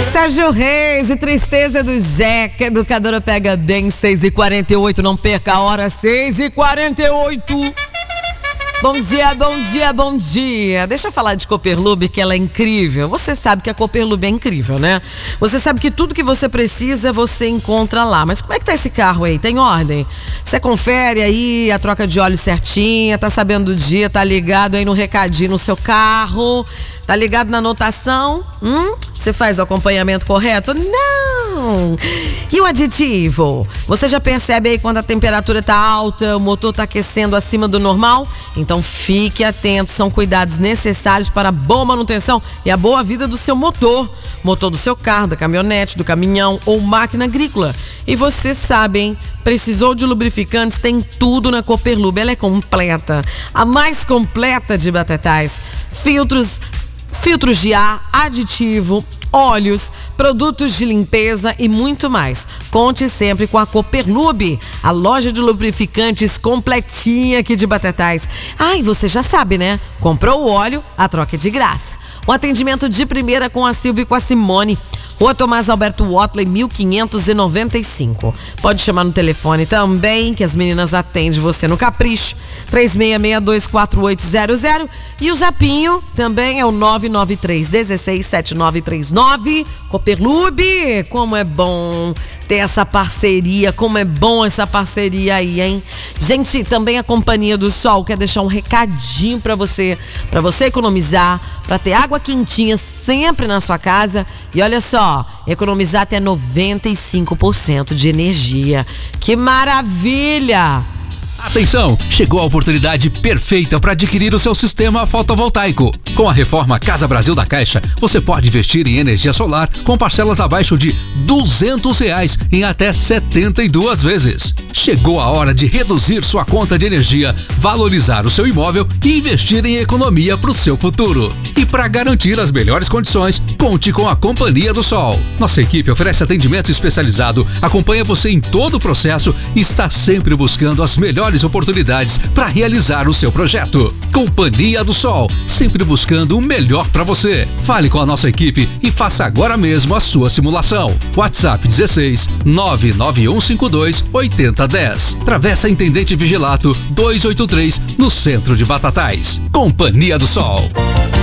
Sérgio Reis e Tristeza do Jack. Educadora pega bem, 6h48. Não perca a hora, 6h48. Bom dia, bom dia, bom dia. Deixa eu falar de Cooperlube, que ela é incrível. Você sabe que a Cooperlube é incrível, né? Você sabe que tudo que você precisa, você encontra lá. Mas como é que tá esse carro aí? Tem ordem? Você confere aí a troca de óleo certinha, tá sabendo do dia, tá ligado aí no recadinho no seu carro, tá ligado na anotação? Você faz o acompanhamento correto? Não! E o aditivo? Você já percebe aí quando a temperatura tá alta, o motor tá aquecendo acima do normal? Então fique atento, são cuidados necessários para a boa manutenção e a boa vida do seu motor do seu carro, da caminhonete, do caminhão ou máquina agrícola. E você sabe, hein? Precisou de lubrificantes? Tem tudo na Cooperlube, ela é completa, a mais completa de Batatais. Filtros de ar, aditivo, óleos, produtos de limpeza e muito mais. Conte sempre com a Cooperlube, a loja de lubrificantes completinha aqui de Batatais. E você já sabe, né? Comprou o óleo, a troca é de graça. O atendimento de primeira com a Silvia e com a Simone. Rua Tomás Alberto Watley, 1595. Pode chamar no telefone também, que as meninas atendem você no Capricho, 36624800. E o Zapinho também é o 993-167939. Cooperlube, como é bom ter essa parceria, como é bom essa parceria aí, hein? Gente, também a Companhia do Sol quer deixar um recadinho pra você economizar, pra ter água quentinha sempre na sua casa. E olha só, economizar até 95% de energia. Que maravilha! Atenção! Chegou a oportunidade perfeita para adquirir o seu sistema fotovoltaico. Com a reforma Casa Brasil da Caixa, você pode investir em energia solar com parcelas abaixo de R$200 em até 72 vezes. Chegou a hora de reduzir sua conta de energia, valorizar o seu imóvel e investir em economia para o seu futuro. E para garantir as melhores condições, conte com a Companhia do Sol. Nossa equipe oferece atendimento especializado, acompanha você em todo o processo e está sempre buscando as melhores oportunidades para realizar o seu projeto. Companhia do Sol, sempre buscando o melhor para você. Fale com a nossa equipe e faça agora mesmo a sua simulação. WhatsApp 16 99152 8010. Travessa Intendente Vigilato 283, no centro de Batatais. Companhia do Sol.